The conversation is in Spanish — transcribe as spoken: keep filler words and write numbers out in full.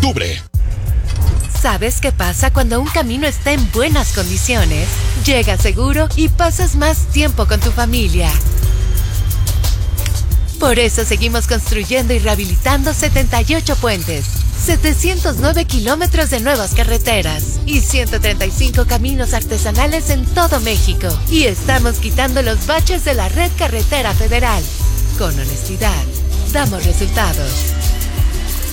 octubre. ¿Sabes qué pasa cuando un camino está en buenas condiciones? Llegas seguro y pasas más tiempo con tu familia. Por eso seguimos construyendo y rehabilitando setenta y ocho puentes, setecientos nueve kilómetros de nuevas carreteras y ciento treinta y cinco caminos artesanales en todo México. Y estamos quitando los baches de la red carretera federal. Con honestidad, damos resultados.